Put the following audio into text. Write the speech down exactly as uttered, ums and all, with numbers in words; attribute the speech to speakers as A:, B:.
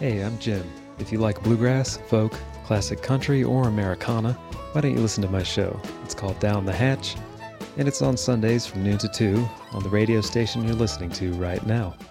A: Hey, I'm Jim. If you like bluegrass, folk, classic country, or Americana, why don't you listen to my show? It's called Down the Hatch, and it's on Sundays from noon to two on the radio station you're listening to right now.